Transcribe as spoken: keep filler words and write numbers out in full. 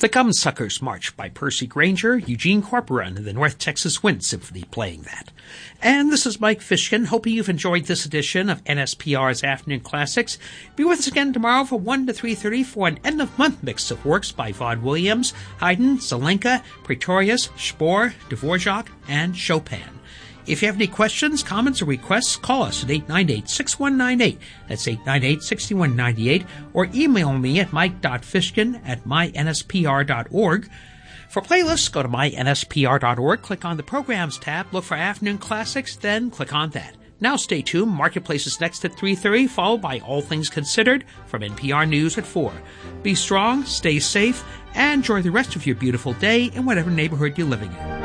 The Gumsuckers March by Percy Granger, Eugene Corporon, and the North Texas Wind Symphony playing that. And this is Mike Fishkin, hoping you've enjoyed this edition of N S P R's Afternoon Classics. Be with us again tomorrow from one to three thirty for an end-of-month mix of works by Vaughan Williams, Haydn, Zelenka, Pretorius, Spohr, Dvorak, and Chopin. If you have any questions, comments, or requests, call us at eight nine eight, six one nine eight. That's eight nine eight, six one nine eight. Or email me at mike dot fishkin at my n s p r dot org. For playlists, go to my n s p r dot org, click on the Programs tab, look for Afternoon Classics, then click on that. Now stay tuned. Marketplace is next at three thirty, followed by All Things Considered from N P R News at four. Be strong, stay safe, and enjoy the rest of your beautiful day in whatever neighborhood you're living in.